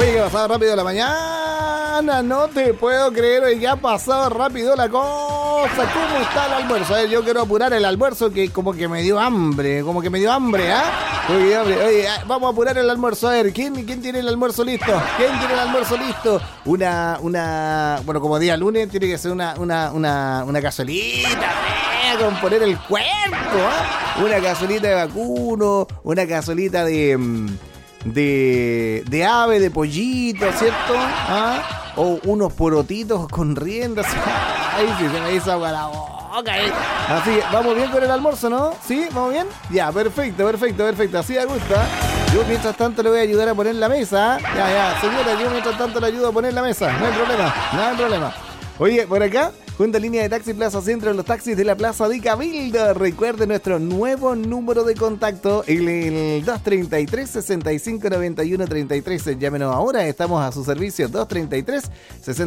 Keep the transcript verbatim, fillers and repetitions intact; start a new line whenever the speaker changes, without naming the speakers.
Oye, que ha pasado rápido la mañana, no te puedo creer, oye, que ha pasado rápido la cosa. ¿Cómo está el almuerzo? A ver, yo quiero apurar el almuerzo que como que me dio hambre, como que me dio hambre, ¿ah? ¿eh? Oye, hambre. Oye, vamos a apurar el almuerzo, a ver, ¿quién, quién tiene el almuerzo listo? ¿Quién tiene el almuerzo listo? Una, una, bueno, como día lunes, tiene que ser una, una, una, una cazuelita, ¿eh? Con poner el cuerpo, ¿eh? Una cazuelita de vacuno, una cazuelita de... De, de ave, de pollito, ¿cierto? ¿Ah? O unos porotitos con riendas. Ay, sí, se me hizo agua la boca. Eh. Así, vamos bien con el almuerzo, ¿no? ¿Sí? ¿Vamos bien? Ya, perfecto, perfecto, perfecto. Así me gusta. Yo mientras tanto le voy a ayudar a poner la mesa. Ya, ya, señora, yo mientras tanto le ayudo a poner la mesa. No hay problema, no hay problema. Oye, por acá, junto a línea de Taxi Plaza Centro, los taxis de la Plaza de Cabildo. Recuerde nuestro nuevo número de contacto, el, el dos treinta y tres, sesenta y cinco, noventa y uno, treinta y tres. Llámenos ahora, estamos a su servicio, dos treinta y tres, sesenta y cinco.